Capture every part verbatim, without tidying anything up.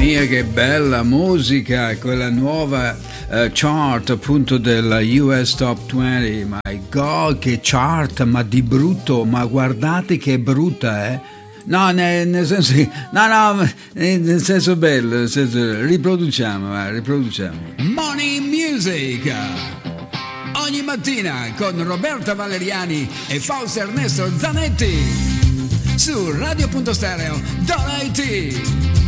mia, che bella musica, quella nuova uh, chart appunto della U S Top venti. My God, che chart, ma di brutto, ma guardate che brutta, eh. No, nel, nel senso, no, no, nel senso bello, nel senso, riproduciamo, va, riproduciamo. Morning Music, ogni mattina con Roberta Valeriani e Fausto Ernesto Zanetti, su Radio Punto Stereo .it.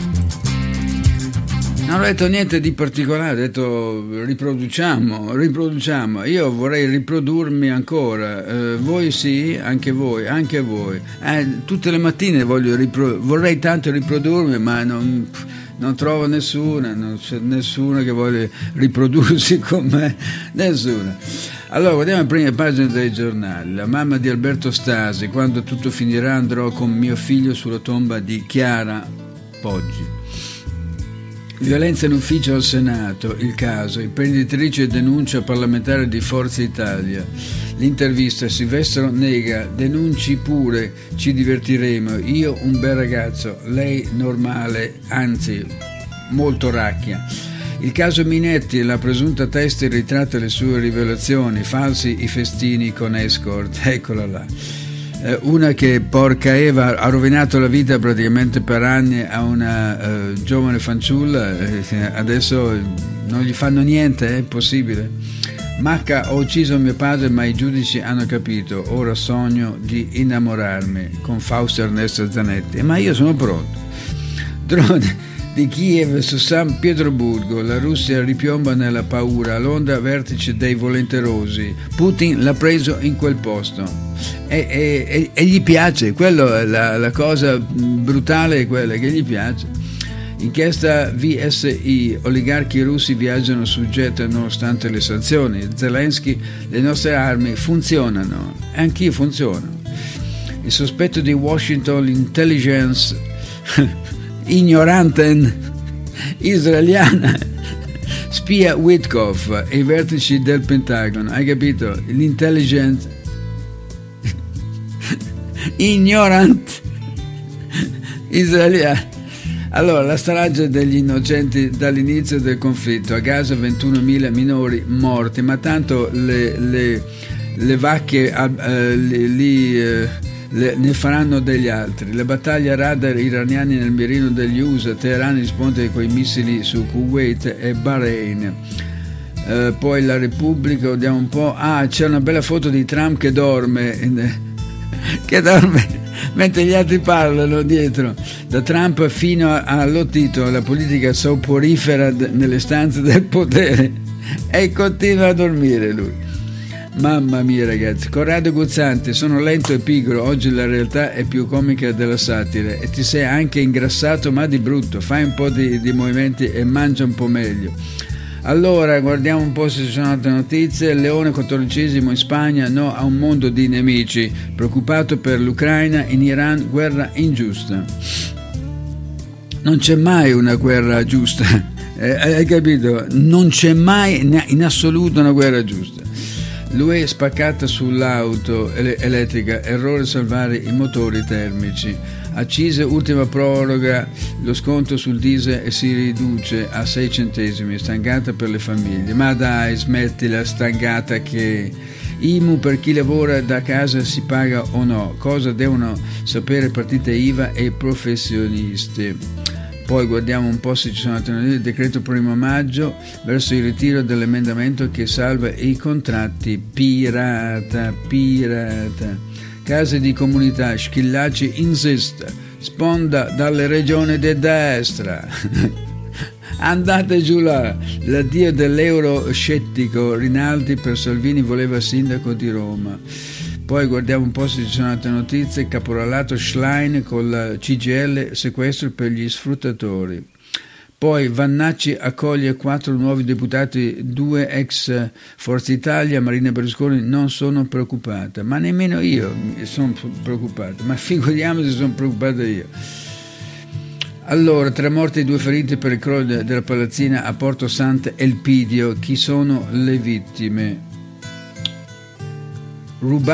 Non ho detto niente di particolare, ho detto riproduciamo, riproduciamo. Io vorrei riprodurmi ancora, eh, voi sì, anche voi, anche voi. Eh, tutte le mattine voglio ripro- vorrei tanto riprodurmi, ma non, non trovo nessuna, non c'è nessuno che voglia riprodursi con me, nessuno. Allora, guardiamo le prime pagine dei giornali. La mamma di Alberto Stasi: quando tutto finirà andrò con mio figlio sulla tomba di Chiara Poggi. Violenza in ufficio al Senato, il caso, imprenditrice denuncia parlamentare di Forza Italia. L'intervista, Silvestro nega, denunci pure, ci divertiremo, io un bel ragazzo, lei normale, anzi molto racchia. Il caso Minetti, la presunta testa ritratta le sue rivelazioni, falsi i festini con escort, eccola là. Una che, porca Eva, ha rovinato la vita praticamente per anni a una uh, giovane fanciulla, eh, adesso non gli fanno niente, è possibile. Macca: ho ucciso mio padre ma i giudici hanno capito, ora sogno di innamorarmi, con Fausto Ernesto Zanetti, ma io sono pronto. Drone di Kiev su San Pietroburgo, la Russia ripiomba nella paura, Londra vertice dei volenterosi, Putin l'ha preso in quel posto e, e, e gli piace, quello è la, la cosa brutale, è quella che gli piace. Inchiesta V S I, oligarchi russi viaggiano su jet nonostante le sanzioni, Zelensky: le nostre armi funzionano, e anch'io funziono. Il sospetto di Washington, l'intelligence ignorante israeliana spia Witkoff e i vertici del Pentagono, hai capito? L'intelligence ignorant israeliana. Allora, la strage degli innocenti dall'inizio del conflitto, a Gaza ventunomila minori morti, ma tanto le, le, le vacche eh, lì eh, Le, ne faranno degli altri. Le battaglie radar iraniani nel mirino degli U S A, Teheran risponde con i missili su Kuwait e Bahrain. Eh, poi la Repubblica, vediamo un po'. Ah, c'è una bella foto di Trump che dorme, che dorme mentre gli altri parlano dietro. Da Trump fino allo titolo, la politica soporifera nelle stanze del potere, e continua a dormire lui. Mamma mia, ragazzi. Corrado Guzzanti: sono lento e pigro, oggi la realtà è più comica della satira, e ti sei anche ingrassato, ma di brutto, fai un po' di, di movimenti e mangia un po' meglio. Allora, guardiamo un po' se ci sono altre notizie. Leone quattordicesimo in Spagna, no a un mondo di nemici, preoccupato per l'Ucraina, in Iran guerra ingiusta. Non c'è mai una guerra giusta, eh, hai capito? Non c'è mai in assoluto una guerra giusta. L'U E spaccata sull'auto elettrica, errore salvare i motori termici. Accise, ultima proroga, lo sconto sul diesel e si riduce a sei centesimi, stangata per le famiglie. Ma dai, smetti la stangata che... I M U per chi lavora da casa si paga o no? Cosa devono sapere partite I V A e professionisti? Poi guardiamo un po' se ci sono altre notizie. Il decreto primo maggio verso il ritiro dell'emendamento che salva i contratti. Pirata, pirata. Case di comunità, Schillaci insiste, sponda dalle regioni di destra. Andate giù là. L'addio dell'euro scettico, Rinaldi per Salvini voleva sindaco di Roma. Poi guardiamo un po' se ci sono altre notizie. Caporalato Schlein con la C G I L, sequestro per gli sfruttatori. Poi Vannacci accoglie quattro nuovi deputati, due ex Forza Italia. Marina Berlusconi: non sono preoccupata, ma nemmeno io sono preoccupata, ma figuriamoci se sono preoccupata io. Allora, tre morti e due feriti per il crollo della palazzina a Porto Sant'Elpidio. Chi sono le vittime?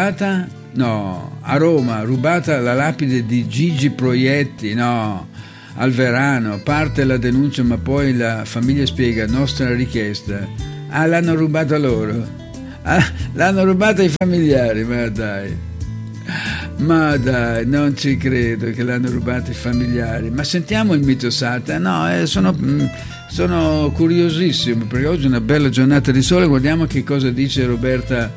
Rubata? No, a Roma, rubata la lapide di Gigi Proietti, no, al Verano, parte la denuncia ma poi la famiglia spiega nostra richiesta. Ah, l'hanno rubata loro, ah, l'hanno rubata i familiari, ma dai, ma dai, non ci credo che l'hanno rubata i familiari. Ma sentiamo il mito Sata. No, eh, sono, sono curiosissimo perché oggi è una bella giornata di sole. Guardiamo che cosa dice Roberta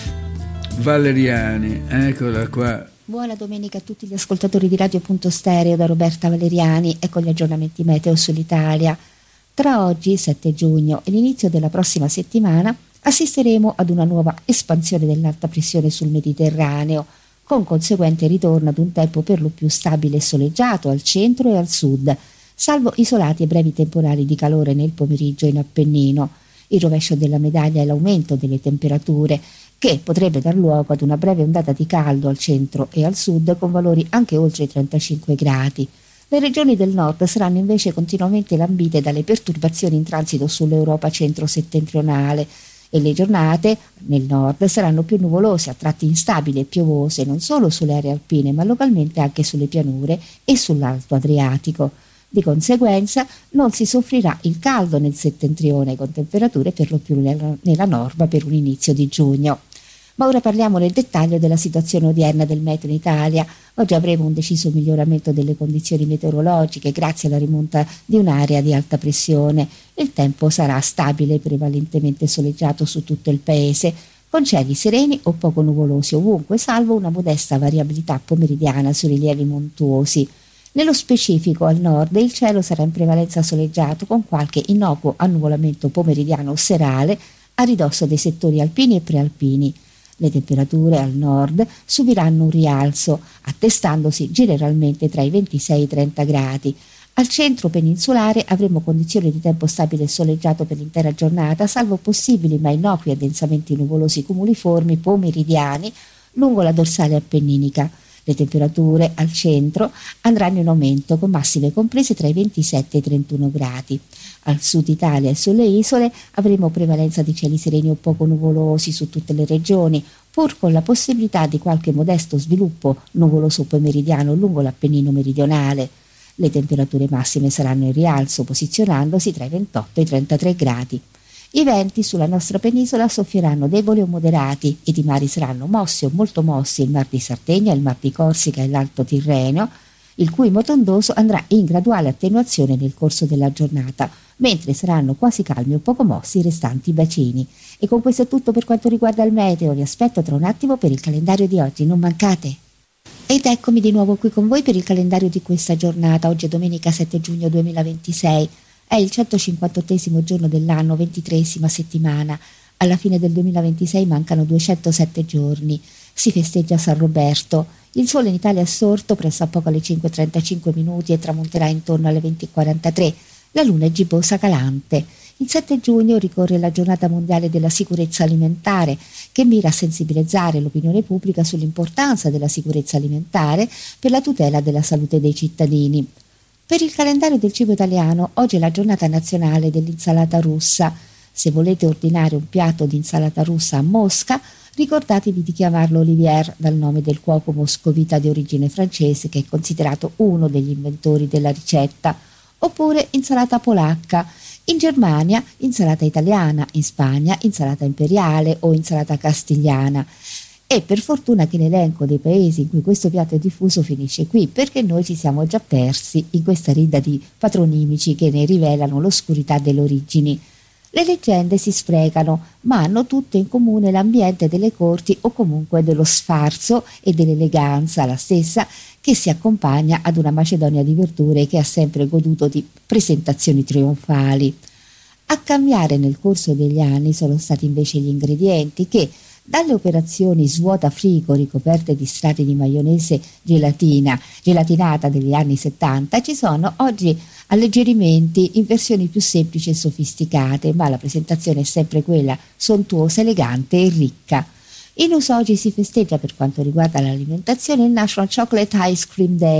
Valeriani, eccola qua. Buona domenica a tutti gli ascoltatori di Radio Punto Stereo da Roberta Valeriani e con gli aggiornamenti meteo sull'Italia. Tra oggi, sette giugno, e l'inizio della prossima settimana assisteremo ad una nuova espansione dell'alta pressione sul Mediterraneo, con conseguente ritorno ad un tempo per lo più stabile e soleggiato al centro e al sud, salvo isolati e brevi temporali di calore nel pomeriggio in Appennino. Il rovescio della medaglia è l'aumento delle temperature, che potrebbe dar luogo ad una breve ondata di caldo al centro e al sud con valori anche oltre i trentacinque gradi. Le regioni del nord saranno invece continuamente lambite dalle perturbazioni in transito sull'Europa centro-settentrionale e le giornate nel nord saranno più nuvolose, a tratti instabili e piovose non solo sulle aree alpine ma localmente anche sulle pianure e sull'Alto Adriatico. Di conseguenza non si soffrirà il caldo nel settentrione con temperature per lo più nella norma per un inizio di giugno. Ma ora parliamo nel dettaglio della situazione odierna del meteo in Italia. Oggi avremo un deciso miglioramento delle condizioni meteorologiche grazie alla rimonta di un'area di alta pressione. Il tempo sarà stabile e prevalentemente soleggiato su tutto il paese, con cieli sereni o poco nuvolosi ovunque, salvo una modesta variabilità pomeridiana sui rilievi montuosi. Nello specifico al nord il cielo sarà in prevalenza soleggiato con qualche innocuo annuvolamento pomeridiano o serale a ridosso dei settori alpini e prealpini. Le temperature al nord subiranno un rialzo, attestandosi generalmente tra i ventisei e i trenta gradi. Al centro peninsulare avremo condizioni di tempo stabile e soleggiato per l'intera giornata, salvo possibili ma innocui e densamente nuvolosi cumuliformi pomeridiani lungo la dorsale appenninica. Le temperature al centro andranno in aumento con massime comprese tra i ventisette e i trentuno gradi. Al sud Italia e sulle isole avremo prevalenza di cieli sereni o poco nuvolosi su tutte le regioni, pur con la possibilità di qualche modesto sviluppo nuvoloso pomeridiano lungo l'Appennino meridionale. Le temperature massime saranno in rialzo, posizionandosi tra i ventotto e i trentatré gradi. I venti sulla nostra penisola soffieranno deboli o moderati ed i mari saranno mossi o molto mossi il Mar di Sardegna, il Mar di Corsica e l'Alto Tirreno, il cui moto ondoso andrà in graduale attenuazione nel corso della giornata, mentre saranno quasi calmi o poco mossi i restanti bacini. E con questo è tutto per quanto riguarda il meteo. Vi aspetto tra un attimo per il calendario di oggi, non mancate! Ed eccomi di nuovo qui con voi per il calendario di questa giornata. Oggi è domenica sette giugno duemilaventisei. È il centocinquantottesimo giorno dell'anno, ventitreesima settimana. Alla fine del duemilaventisei mancano duecentosette giorni. Si festeggia San Roberto. Il sole in Italia è sorto presso a poco alle cinque e trentacinque minuti e tramonterà intorno alle venti e quarantatré. La luna è gibbosa calante. Il sette giugno ricorre la giornata mondiale della sicurezza alimentare, che mira a sensibilizzare l'opinione pubblica sull'importanza della sicurezza alimentare per la tutela della salute dei cittadini. Per il calendario del cibo italiano, oggi è la giornata nazionale dell'insalata russa. Se volete ordinare un piatto di insalata russa a Mosca, ricordatevi di chiamarlo Olivier, dal nome del cuoco moscovita di origine francese che è considerato uno degli inventori della ricetta, oppure insalata polacca. In Germania, insalata italiana, in Spagna, insalata imperiale o insalata castigliana. E per fortuna che l'elenco dei paesi in cui questo piatto è diffuso finisce qui, perché noi ci siamo già persi in questa ridda di patronimici che ne rivelano l'oscurità delle origini. Le leggende si sprecano, ma hanno tutte in comune l'ambiente delle corti o comunque dello sfarzo e dell'eleganza, la stessa che si accompagna ad una Macedonia di verdure che ha sempre goduto di presentazioni trionfali. A cambiare nel corso degli anni sono stati invece gli ingredienti che, dalle operazioni svuota frigo ricoperte di strati di maionese gelatina, gelatinata degli anni settanta, ci sono oggi alleggerimenti in versioni più semplici e sofisticate, ma la presentazione è sempre quella sontuosa, elegante e ricca. In uso oggi si festeggia, per quanto riguarda l'alimentazione, il National Chocolate Ice Cream Day,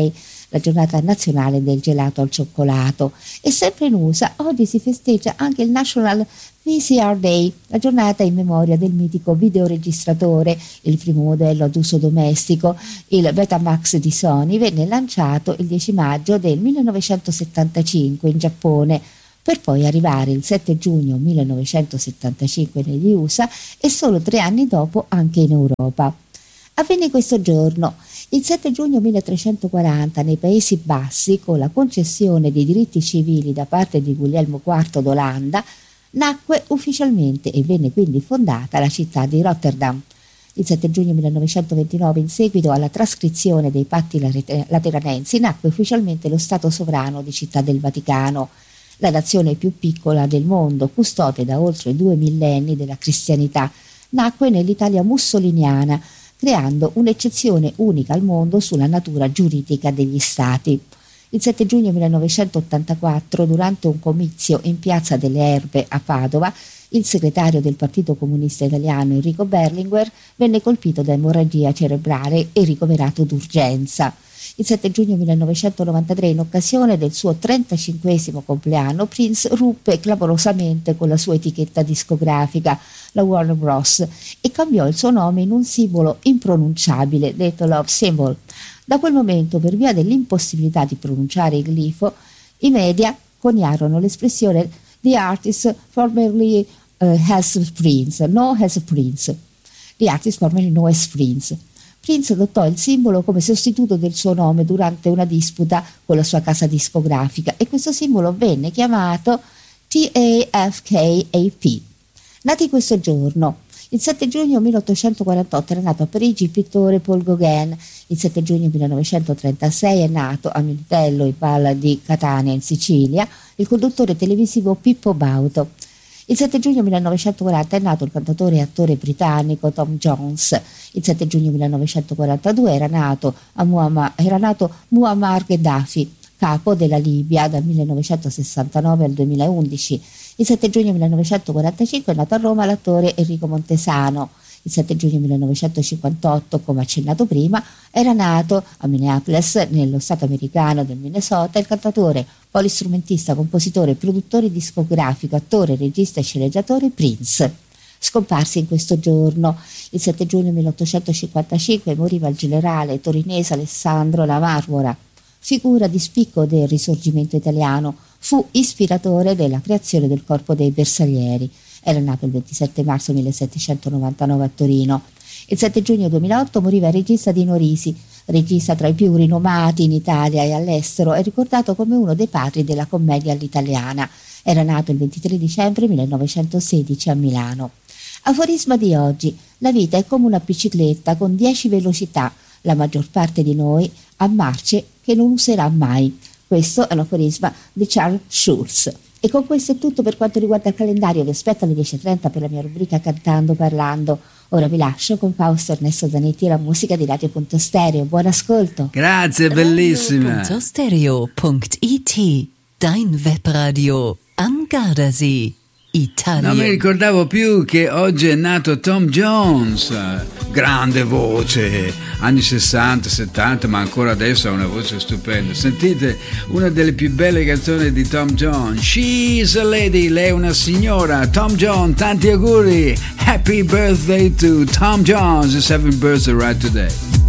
la giornata nazionale del gelato al cioccolato. E sempre in U S A oggi si festeggia anche il National V C R Day, la giornata in memoria del mitico videoregistratore. Il primo modello ad uso domestico, il Betamax di Sony, venne lanciato il dieci maggio del millenovecentosettantacinque in Giappone, per poi arrivare il sette giugno millenovecentosettantacinque negli U S A e solo tre anni dopo anche in Europa. Avvenne questo giorno, il sette giugno milletrecentoquaranta, nei Paesi Bassi, con la concessione dei diritti civili da parte di Guglielmo quarto d'Olanda, nacque ufficialmente e venne quindi fondata la città di Rotterdam. Il sette giugno millenovecentoventinove, in seguito alla trascrizione dei patti lateranensi, nacque ufficialmente lo Stato sovrano di Città del Vaticano, la nazione più piccola del mondo, custode da oltre due millenni della cristianità. Nacque nell'Italia mussoliniana, creando un'eccezione unica al mondo sulla natura giuridica degli stati. Il sette giugno millenovecentottantaquattro, durante un comizio in Piazza delle Erbe a Padova, il segretario del Partito Comunista Italiano Enrico Berlinguer venne colpito da emorragia cerebrale e ricoverato d'urgenza. Il sette giugno millenovecentonovantatré, in occasione del suo trentacinquesimo compleanno, Prince ruppe clamorosamente con la sua etichetta discografica, la Warner Bros., e cambiò il suo nome in un simbolo impronunciabile, detto Love Symbol. Da quel momento, per via dell'impossibilità di pronunciare il glifo, i media coniarono l'espressione "The artist formerly uh, as Prince", no as Prince. The artist formerly known as Prince. Prince adottò il simbolo come sostituto del suo nome durante una disputa con la sua casa discografica e questo simbolo venne chiamato T A F K A P. Nati questo giorno, il sette giugno milleottocentoquarantotto era nato a Parigi il pittore Paul Gauguin. Il sette giugno millenovecentotrentasei è nato a Militello, in Val di Catania, in Sicilia, il conduttore televisivo Pippo Baudo. Il sette giugno millenovecentoquaranta è nato il cantautore e attore britannico Tom Jones. Il sette giugno millenovecentoquarantadue era nato, a Muammar, era nato Muammar Gheddafi, capo della Libia dal millenovecentosessantanove al duemilaundici. Il sette giugno millenovecentoquarantacinque è nato a Roma l'attore Enrico Montesano. Il sette giugno millenovecentocinquantotto, come accennato prima, era nato a Minneapolis, nello stato americano del Minnesota, il cantautore, polistrumentista, compositore, produttore discografico, attore, regista e sceneggiatore Prince. Scomparsi in questo giorno, il sette giugno milleottocentocinquantacinque, moriva il generale torinese Alessandro La Marmora, figura di spicco del risorgimento italiano. Fu ispiratore della creazione del Corpo dei Bersaglieri. Era nato il ventisette marzo millesettecentonovantanove a Torino. Il sette giugno duemilaotto moriva il regista Dino Risi, regista tra i più rinomati in Italia e all'estero, è ricordato come uno dei padri della commedia all'italiana. Era nato il ventitré dicembre millenovecentosedici a Milano. Aforisma di oggi: la vita è come una bicicletta con dieci velocità, la maggior parte di noi ha marce che non userà mai. Questo è l'aforisma di Charles Schulz. E con questo è tutto per quanto riguarda il calendario. Vi aspetto alle dieci e trenta per la mia rubrica Cantando Parlando. Ora vi lascio con Fausto Ernesto Zanetti e la musica di Radio Punto Stereo. Buon ascolto. Grazie, bellissima. radio punto stereo punto it, dein Webradio am Gardasee, Italia. Non mi ricordavo più che oggi è nato Tom Jones, grande voce, anni sessanta, settanta, ma ancora adesso ha una voce stupenda. Sentite una delle più belle canzoni di Tom Jones, She's a Lady, lei è una signora. Tom Jones, tanti auguri, happy birthday to Tom Jones, is having birthday right today.